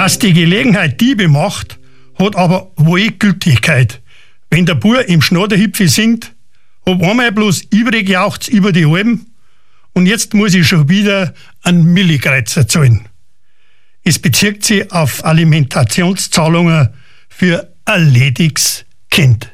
Dass die Gelegenheit Diebe macht, hat aber wohl Gültigkeit. Wenn der Bur im Schnaderhipfi singt, hab einmal bloß übrig jaucht's über die Alben und jetzt muss ich schon wieder einen Millikreuzer zahlen. Es bezieht sich auf Alimentationszahlungen für ein lediges Kind.